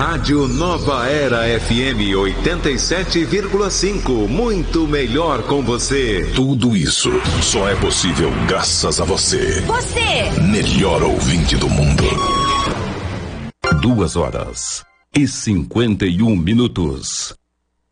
Rádio Nova Era FM 87,5. Muito melhor com você. Tudo isso só é possível graças a você. Você! Melhor ouvinte do mundo. 2 horas e 51 minutos.